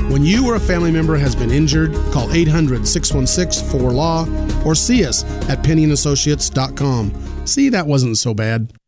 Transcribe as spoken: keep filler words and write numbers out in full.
When you or a family member has been injured, call eight hundred, six one six, four L A W or see us at penny and associates dot com. See, that wasn't so bad.